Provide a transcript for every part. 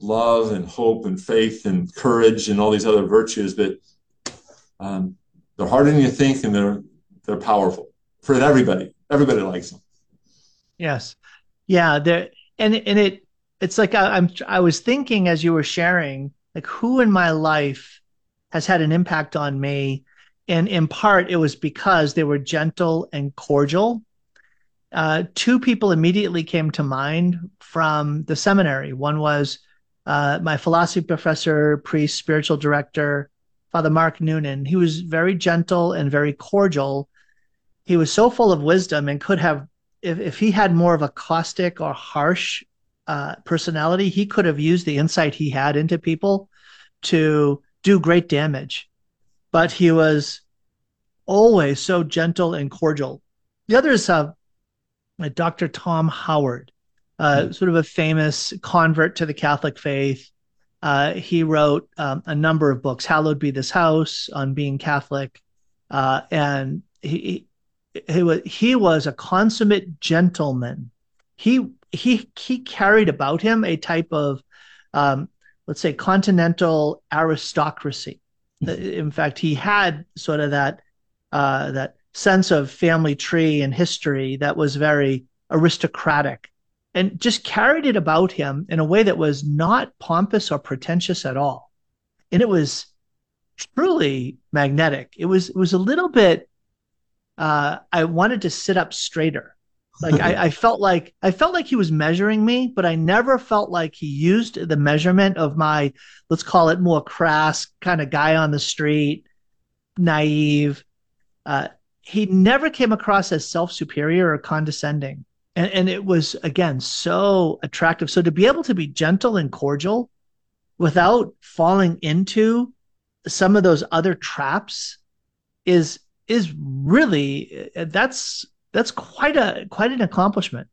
love and hope and faith and courage and all these other virtues, but um, they're harder than you think, and they're powerful for everybody. Everybody likes them. Yes. Yeah, there and it's like I was thinking as you were sharing, like who in my life has had an impact on me, and in part it was because they were gentle and cordial. Two people immediately came to mind from the seminary. One was my philosophy professor, priest, spiritual director, Father Mark Noonan. He was very gentle and very cordial. He was so full of wisdom and could have, if he had more of a caustic or harsh personality, he could have used the insight he had into people to do great damage. But he was always so gentle and cordial. The other is Dr. Tom Howard, sort of a famous convert to the Catholic faith. He wrote a number of books, Hallowed Be This House, on being Catholic. And he was a consummate gentleman. He carried about him a type of, let's say, continental aristocracy. In fact, he had sort of that sense of family tree and history that was very aristocratic, and just carried it about him in a way that was not pompous or pretentious at all. And it was truly magnetic. It was a little bit. I wanted to sit up straighter. Like I felt like he was measuring me, but I never felt like he used the measurement of my, let's call it, more crass kind of guy on the street, naive. Uh, he never came across as self superior or condescending. And it was, again, so attractive. So to be able to be gentle and cordial without falling into some of those other traps is really, that's quite an accomplishment.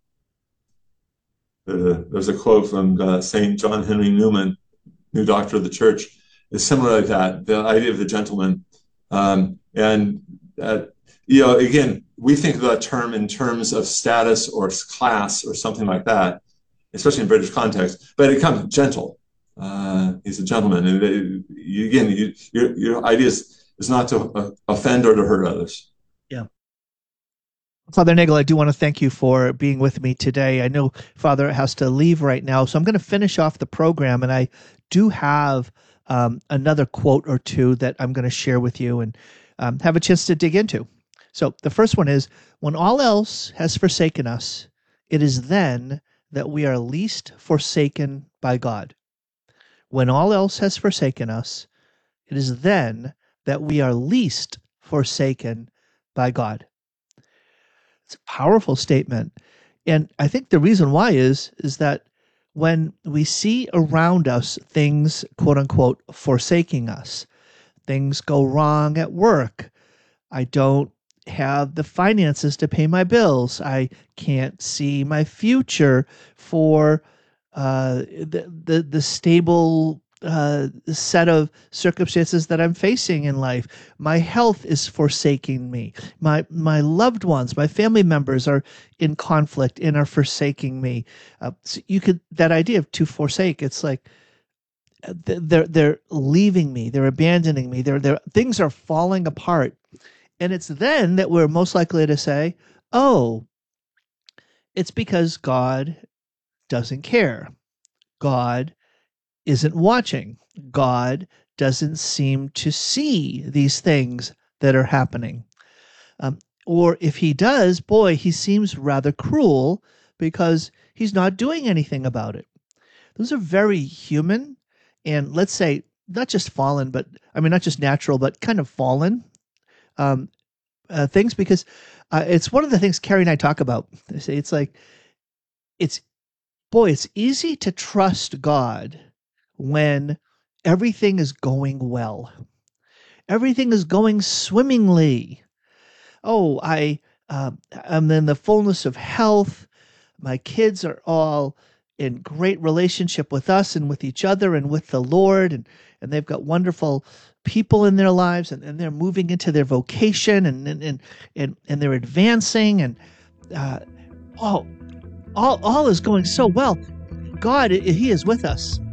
There's a quote from Saint John Henry Newman, new doctor of the church, is similar like that. The idea of the gentleman, and again, we think of that term in terms of status or class or something like that, especially in British context. But it comes gentle. He's a gentleman, and your idea is not to offend or to hurt others. Yeah. Father Nagel, I do want to thank you for being with me today. I know Father has to leave right now, so I'm going to finish off the program, and I do have another quote or two that I'm going to share with you and have a chance to dig into. So the first one is, when all else has forsaken us, it is then that we are least forsaken by God. When all else has forsaken us, it is then that we are least forsaken by God. It's a powerful statement. And I think the reason why is that when we see around us things, quote unquote, forsaking us, things go wrong at work. I don't have the finances to pay my bills. I can't see my future for the stable set of circumstances that I'm facing in life. My health is forsaking me. My loved ones, my family members are in conflict and are forsaking me. So you could, that idea of to forsake. It's like they're leaving me. They're abandoning me. They're things are falling apart, and it's then that we're most likely to say, "Oh, it's because God doesn't care. God isn't watching. God doesn't seem to see these things that are happening. Or if he does, boy, he seems rather cruel because he's not doing anything about it." Those are very human, and let's say not just fallen, but I mean, not just natural, but kind of fallen um, things, because it's one of the things Carrie and I talk about. They say it's like, it's, boy, it's easy to trust God when everything is going well. Everything is going swimmingly. Oh, I'm in the fullness of health. My kids are all in great relationship with us and with each other and with the Lord, and they've got wonderful people in their lives, and they're moving into their vocation, and they're advancing, and uh, all all is going so well. God, he is with us.